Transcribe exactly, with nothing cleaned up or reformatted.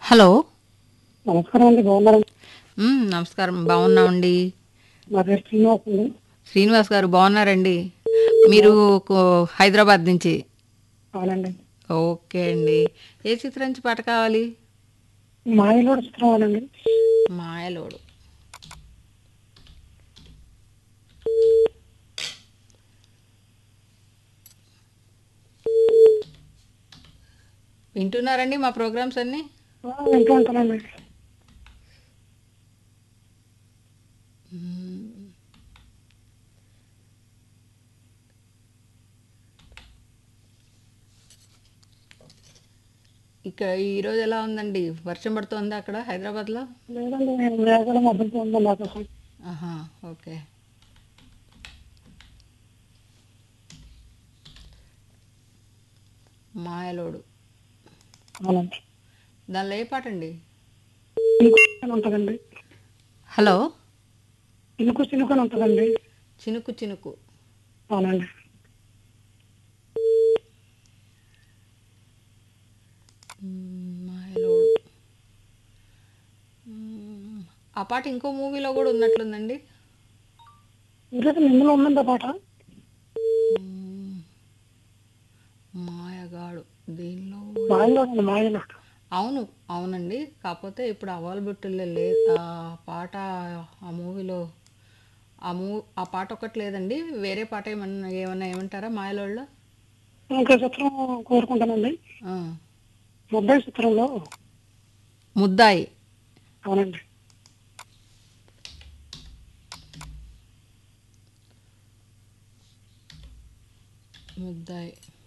Hello. నమస్కారం అండి. బాగున్నారండి? హ్మ్. నమస్కారం. బాగున్నామండి. నా పేరు శ్రీనివాస్ అండి. శ్రీనివాస్ గారు బాగున్నారండి? మీరు బాగున్నాను. కో హైదరాబాద్ నుంచి. అవునండి. ఓకే అండి. ఏ చిత్రం నుంచి పాట కావాలి? మాయలోడు చిత్రం అవునండి. మాయలోడు. వింటున్నారండి మా ప్రోగ్రామ్స్ అన్నీ? ఆ, వింటూ ఉంటానండి. మ్మ్. ఇక్కడ ఈరోజు ఎలా ఉందండి? వర్షం పడుతోందా అక్కడ హైదరాబాద్లో? లేదండి, నేను మేఘాలు మబ్బులతో ఉందండి ఆకాశం. ఆహా, ఓకే. మాయలోడు. అవునండి. దానిలో ఏ పాట అండి? చినుకు అని ఉంటుందండి. హలో. చినుకు చినుకు అని ఉంటుందండి. చినుకు చినుకు. అవునండి. మ్మ్, మాయలోడు. మ్మ్, ఆ పాట ఇంకో మూవీలో కూడా ఉన్నట్లుందండి. ఈరోజు నిన్నలో ఉందండి ఆ పాట. మ్మ్, మాయగాడు దీనిలో కూడా. మాయలోడు అండి, మాయలోడు. అవును, అవునండి. కాకపోతే ఇప్పుడు అవైలబిలిటీలో లేదు ఆ పాట. ఆ మూవీలో ఆ మూ ఆ పాట ఒకటి లేదండి. వేరే పాట ఏమన్నా ఏమన్నా ఏమంటారా మాయలోళ్ళలో? ఇంకో చిత్రం కోరుకుంటానండి. ఆ, ముద్దాయి చిత్రంలో. ముద్దాయి. అవునండి. ముద్దాయి.